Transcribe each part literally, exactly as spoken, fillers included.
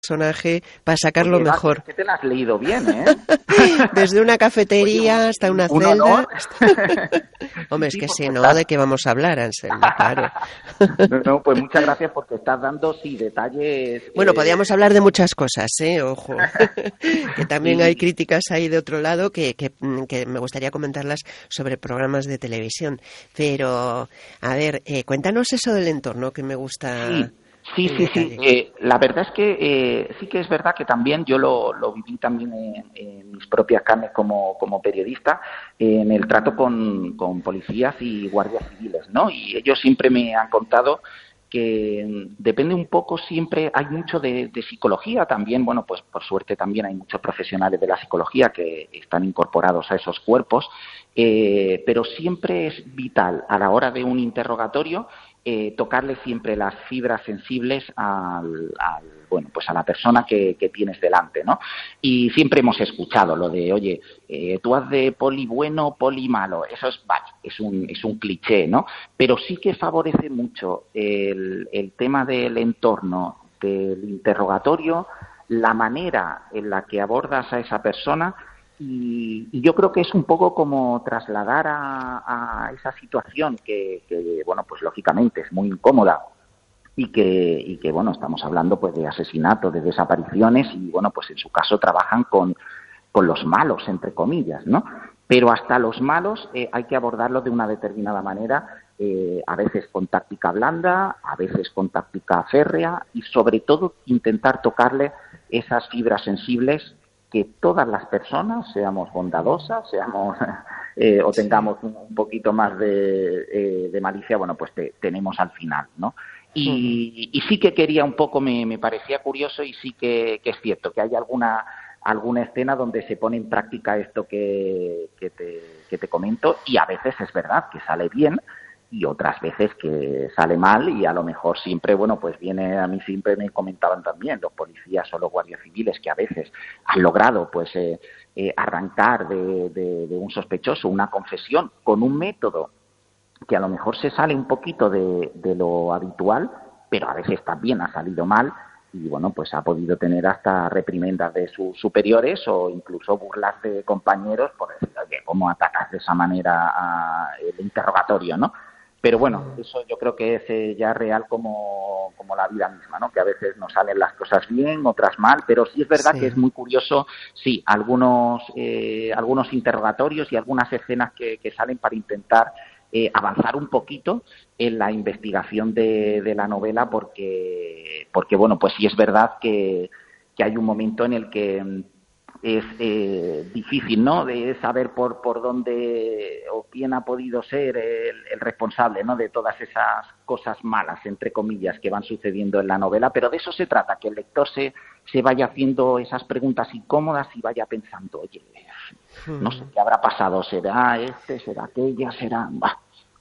personaje para sacarlo Oye, Eva, mejor. que te la has leído bien, ¿eh? Desde una cafetería Oye, hasta una un celda. honor. Hombre, sí, es que si no, estás... ¿de qué vamos a hablar, Anselmo? Claro. no, no, pues muchas gracias porque estás dando, sí, detalles... Bueno, eh... podríamos hablar de muchas cosas, ¿eh? Ojo. Que también sí. hay críticas ahí de otro lado que, que, que me gustaría comentarlas sobre programas de televisión. Pero, a ver, eh, cuéntanos eso del entorno que me gusta... Sí. Sí, sí, sí. Eh, la verdad es que eh, sí que es verdad que también yo lo, lo viví también en, en mis propias carnes como, como periodista, eh, en el trato con, con policías y guardias civiles, ¿no? Y ellos siempre me han contado que depende un poco, siempre hay mucho de, de psicología también, bueno, pues por suerte también hay muchos profesionales de la psicología que están incorporados a esos cuerpos, eh, pero siempre es vital a la hora de un interrogatorio Eh, tocarle siempre las fibras sensibles al, al bueno pues a la persona que, que tienes delante, ¿no? Y siempre hemos escuchado lo de, oye, eh, tú haz de poli bueno, poli malo, eso es, vale, es un, es un cliché, ¿no? Pero sí que favorece mucho el, el tema del entorno, del interrogatorio, la manera en la que abordas a esa persona. Y, y yo creo que es un poco como trasladar a, a esa situación que, que, bueno, pues lógicamente es muy incómoda y que, y que, bueno, estamos hablando pues de asesinatos, de desapariciones y, bueno, pues en su caso trabajan con, con los malos, entre comillas, ¿no? Pero hasta los malos eh, hay que abordarlos de una determinada manera, eh, a veces con táctica blanda, a veces con táctica férrea y, sobre todo, intentar tocarle esas fibras sensibles que todas las personas seamos bondadosas, seamos eh, o tengamos un, un poquito más de, eh, de malicia, bueno, pues te, tenemos al final, ¿no? Y, y sí que quería un poco, me, me parecía curioso y sí que, que es cierto que hay alguna alguna escena donde se pone en práctica esto que, que, te, que te comento y a veces es verdad que sale bien y otras veces que sale mal y a lo mejor siempre, bueno, pues viene, a mí siempre me comentaban también los policías o los guardias civiles que a veces han logrado pues eh, eh, arrancar de, de, de un sospechoso una confesión con un método que a lo mejor se sale un poquito de, de lo habitual, pero a veces también ha salido mal y, bueno, pues ha podido tener hasta reprimendas de sus superiores o incluso burlas de compañeros por decir, oye, ¿cómo atacas de esa manera a el interrogatorio, no? Pero bueno, eso yo creo que es eh, ya real como, como la vida misma, ¿no? Que a veces nos salen las cosas bien, otras mal, pero sí es verdad sí. que es muy curioso, sí, algunos, eh, algunos interrogatorios y algunas escenas que, que salen para intentar eh, avanzar un poquito en la investigación de, de la novela porque, porque, bueno, pues sí es verdad que, que hay un momento en el que es eh, difícil, ¿no?, de saber por por dónde o quién ha podido ser el, el responsable, ¿no?, de todas esas cosas malas, entre comillas, que van sucediendo en la novela, pero de eso se trata, que el lector se, se vaya haciendo esas preguntas incómodas y vaya pensando, oye, no sé qué habrá pasado, será este, será aquella, será... Bah.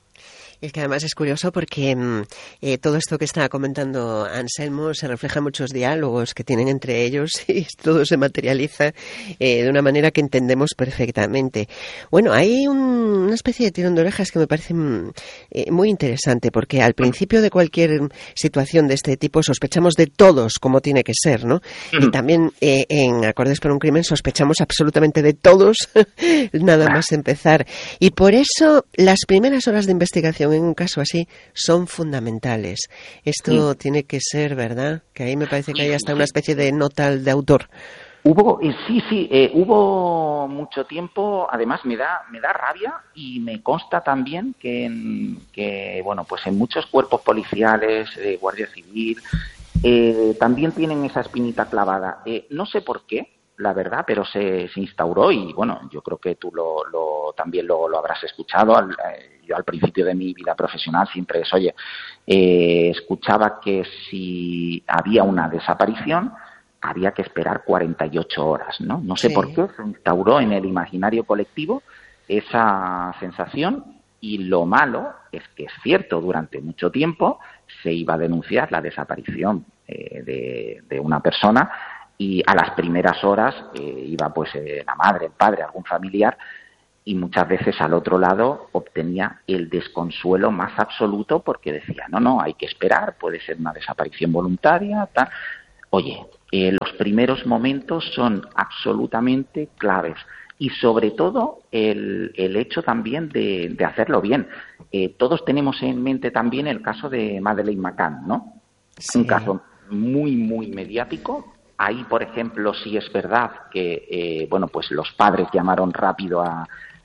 Es que además es curioso porque eh, todo esto que está comentando Anselmo se refleja en muchos diálogos que tienen entre ellos y todo se materializa eh, de una manera que entendemos perfectamente. Bueno, hay un, una especie de tirón de orejas que me parece eh, muy interesante porque al principio de cualquier situación de este tipo sospechamos de todos como tiene que ser, ¿no? Uh-huh. Y también eh, en Acordes por un crimen sospechamos absolutamente de todos nada más empezar. Y por eso las primeras horas de investigación en un caso así son fundamentales. Esto sí. tiene que ser, ¿verdad? Que ahí me parece que hay hasta una especie de nota de autor. Hubo, sí, sí, eh, hubo mucho tiempo, además me da me da rabia y me consta también que, en, que bueno, pues en muchos cuerpos policiales, eh, Guardia Civil, eh, también tienen esa espinita clavada. Eh, no sé por qué, la verdad, pero se, se instauró y, bueno, yo creo que tú lo, lo también lo, lo habrás escuchado. Al, eh, yo al principio de mi vida profesional siempre es, oye, eh, escuchaba que si había una desaparición había que esperar cuarenta y ocho horas, ¿no? No sé sí. por qué se instauró en el imaginario colectivo esa sensación y lo malo es que es cierto, durante mucho tiempo se iba a denunciar la desaparición eh, de, de una persona y a las primeras horas eh, iba pues eh, la madre, el padre, algún familiar y muchas veces al otro lado obtenía el desconsuelo más absoluto porque decía, no, no, hay que esperar, puede ser una desaparición voluntaria, tal. Oye, Eh, los primeros momentos son absolutamente claves. Y sobre todo el, el hecho también de, de hacerlo bien. Eh, todos tenemos en mente también el caso de Madeleine McCann, ¿no? Sí. Un caso muy, muy mediático. Ahí, por ejemplo, sí es verdad que, eh, bueno, pues los padres llamaron rápido a,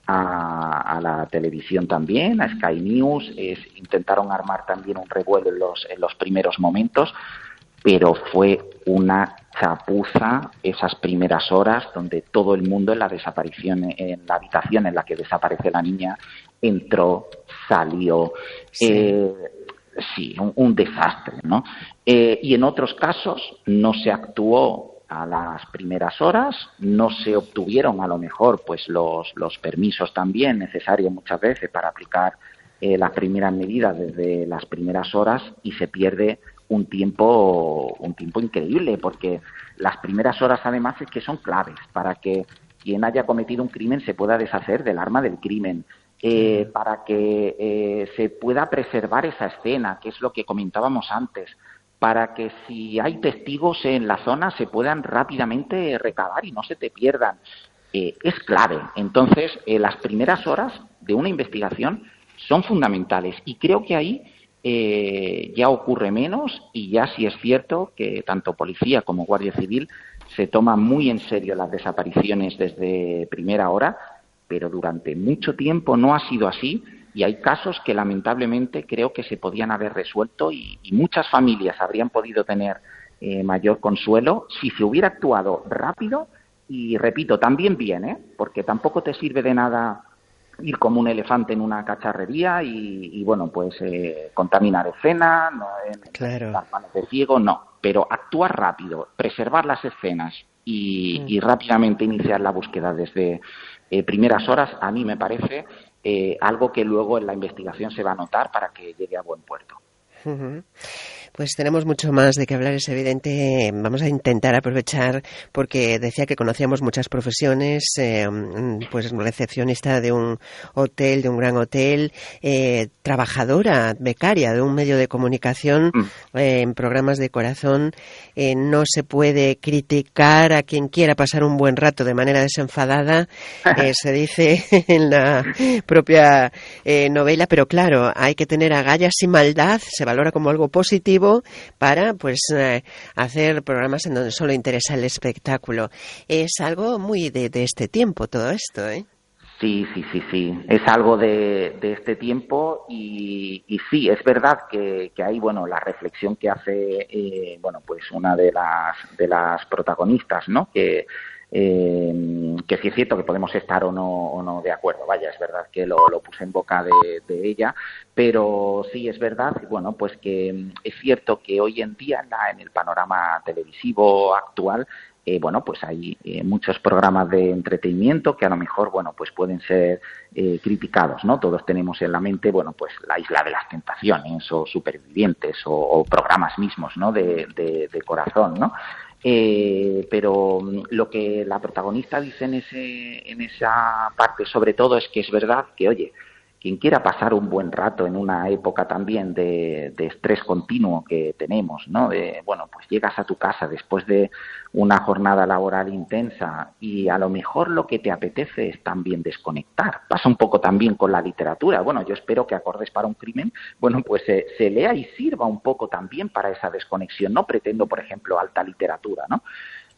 a, a la televisión también, a Sky News, es, intentaron armar también un revuelo en los, en los primeros momentos, pero fue una chapuza esas primeras horas donde todo el mundo en la desaparición, en la habitación en la que desaparece la niña, entró, salió, sí, eh, sí un, un desastre, ¿no? Eh, y en otros casos no se actuó a las primeras horas, no se obtuvieron a lo mejor pues los, los permisos también necesarios muchas veces para aplicar eh, las primeras medidas desde las primeras horas y se pierde un tiempo un tiempo increíble, porque las primeras horas además es que son claves para que quien haya cometido un crimen se pueda deshacer del arma del crimen, eh, para que eh, se pueda preservar esa escena, que es lo que comentábamos antes, para que si hay testigos en la zona se puedan rápidamente recabar y no se te pierdan. Eh, es clave. Entonces, eh, las primeras horas de una investigación son fundamentales y creo que ahí Eh, ya ocurre menos y ya sí es cierto que tanto policía como Guardia Civil se toman muy en serio las desapariciones desde primera hora, pero durante mucho tiempo no ha sido así y hay casos que lamentablemente creo que se podían haber resuelto y, y muchas familias habrían podido tener eh, mayor consuelo si se hubiera actuado rápido y, repito, también bien, ¿eh? Porque tampoco te sirve de nada ir como un elefante en una cacharrería y, y bueno, pues eh, contaminar escena, no en, claro. en las manos de ciego, no, pero actuar rápido, preservar las escenas y, mm. y rápidamente iniciar la búsqueda desde eh, primeras horas, a mí me parece eh, algo que luego en la investigación se va a notar para que llegue a buen puerto. Uh-huh. Pues tenemos mucho más de qué hablar, es evidente. Vamos a intentar aprovechar, porque decía que conocíamos muchas profesiones, eh, pues recepcionista de un hotel, de un gran hotel, eh, trabajadora, becaria de un medio de comunicación, eh, en programas de corazón. Eh, no se puede criticar a quien quiera pasar un buen rato de manera desenfadada, eh, se dice en la propia eh, novela, pero claro, hay que tener agallas y maldad, se valora como algo positivo para pues eh, hacer programas en donde solo interesa el espectáculo. Es algo muy de, de este tiempo todo esto, ¿eh? Sí, sí, sí, sí. Es algo de, de este tiempo y, y sí, es verdad que, que hay, bueno, la reflexión que hace, eh, bueno, pues una de las de las protagonistas, ¿no? Que Eh, que sí es cierto que podemos estar o no o no de acuerdo, vaya, es verdad que lo, lo puse en boca de, de ella, pero sí es verdad, bueno, pues que es cierto que hoy en día en, la, en el panorama televisivo actual, eh, bueno, pues hay eh, muchos programas de entretenimiento que a lo mejor, bueno, pues pueden ser eh, criticados, ¿no? Todos tenemos en la mente, bueno, pues La Isla de las Tentaciones o Supervivientes o, o programas mismos, ¿no? De, de, de corazón, ¿no? Eh, pero lo que la protagonista dice en, ese, en esa parte sobre todo es que es verdad que, oye, quien quiera pasar un buen rato en una época también de, de estrés continuo que tenemos, ¿no? De, bueno, pues llegas a tu casa después de una jornada laboral intensa y a lo mejor lo que te apetece es también desconectar. Pasa un poco también con la literatura. Bueno, yo espero que Acordes para un crimen, bueno, pues eh, se lea y sirva un poco también para esa desconexión. No pretendo, por ejemplo, alta literatura, ¿no?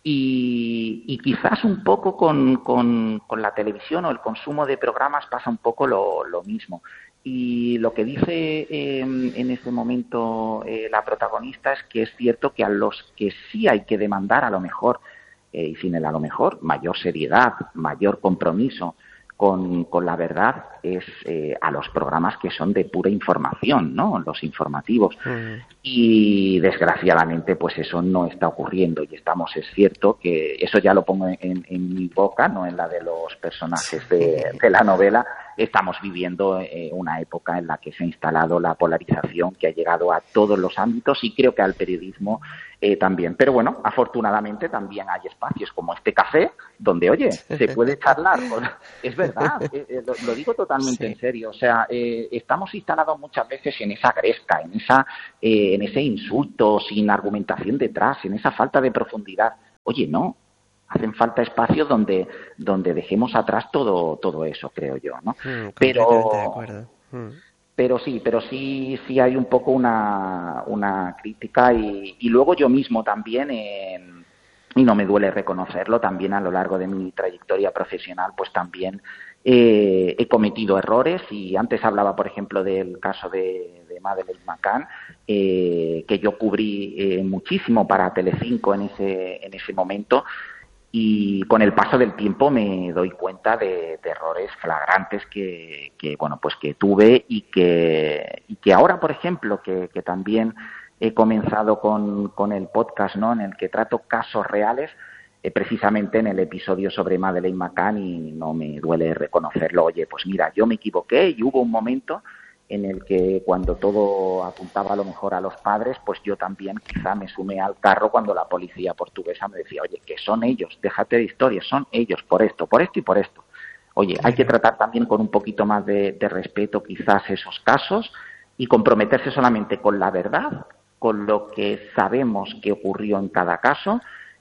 Y, y quizás un poco con, con, con la televisión o el consumo de programas pasa un poco lo, lo mismo. Y lo que dice eh, en ese momento eh, la protagonista es que es cierto que a los que sí hay que demandar a lo mejor, eh, y sin el a lo mejor, mayor seriedad, mayor compromiso con, con la verdad, es eh, a los programas que son de pura información, ¿no? Los informativos. Mm. Y desgraciadamente pues eso no está ocurriendo y estamos, es cierto que eso ya lo pongo en, en mi boca, no en la de los personajes de, de la novela. Estamos viviendo eh, una época en la que se ha instalado la polarización que ha llegado a todos los ámbitos y creo que al periodismo eh, también. Pero bueno, afortunadamente también hay espacios como este café donde, oye, se puede charlar. Es verdad, eh, lo, lo digo totalmente sí. en serio. O sea, eh, estamos instalados muchas veces en esa gresca, en, esa, eh, en ese insulto sin argumentación detrás, en esa falta de profundidad. Oye, no. Hacen falta espacios donde donde dejemos atrás todo todo eso, creo yo, ¿no? Mm, pero de acuerdo. Mm. pero sí, pero sí sí hay un poco una una crítica y, y luego yo mismo también eh, y no me duele reconocerlo, también a lo largo de mi trayectoria profesional, pues también eh, he cometido errores y antes hablaba, por ejemplo, del caso de, de Madeleine McCann, eh, que yo cubrí eh, muchísimo para Telecinco en ese en ese momento. Y con el paso del tiempo me doy cuenta de, de errores flagrantes que, que bueno pues que tuve y que y que ahora, por ejemplo, que, que también he comenzado con, con el podcast, ¿no? En el que trato casos reales, eh, precisamente en el episodio sobre Madeleine McCann, y no me duele reconocerlo. Oye, pues mira, yo me equivoqué y hubo un momento en el que cuando todo apuntaba a lo mejor a los padres, pues yo también quizá me sumé al carro cuando la policía portuguesa me decía, oye, que son ellos, déjate de historias, son ellos, por esto, por esto y por esto. Oye, hay que tratar también con un poquito más de, de respeto quizás esos casos y comprometerse solamente con la verdad, con lo que sabemos que ocurrió en cada caso.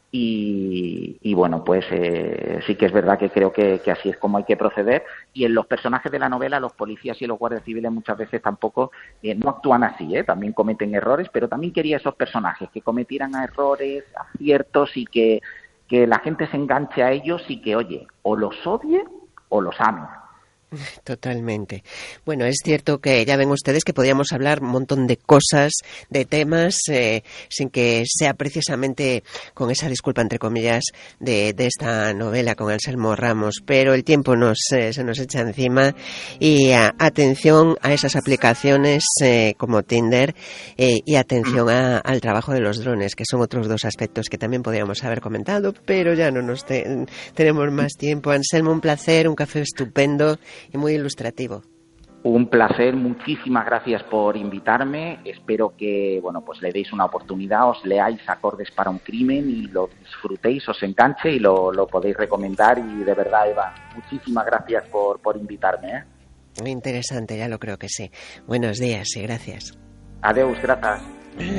Y, y bueno, pues eh, sí que es verdad que creo que, que así es como hay que proceder. Y en los personajes de la novela, los policías y los guardias civiles muchas veces tampoco eh, no actúan así, ¿eh? También cometen errores, pero también quería esos personajes que cometieran errores, aciertos y que, que la gente se enganche a ellos y que, oye, o los odie o los ame. Totalmente. Bueno, es cierto que ya ven ustedes que podíamos hablar un montón de cosas, de temas, eh, sin que sea precisamente con esa disculpa, entre comillas, de, de esta novela con Anselmo Ramos, pero el tiempo nos eh, se nos echa encima y a, atención a esas aplicaciones eh, como Tinder eh, y atención a, al trabajo de los drones, que son otros dos aspectos que también podríamos haber comentado, pero ya no nos te, tenemos más tiempo. Anselmo, un placer, un café estupendo y muy ilustrativo. Un placer, muchísimas gracias por invitarme. Espero que, bueno, pues le deis una oportunidad, os leáis Acordes para un crimen y lo disfrutéis, os enganche y lo, lo podéis recomendar. Y de verdad, Eva, muchísimas gracias por, por invitarme, ¿eh? Muy interesante, ya lo creo que sí. Buenos días y gracias. Adeus, gracias.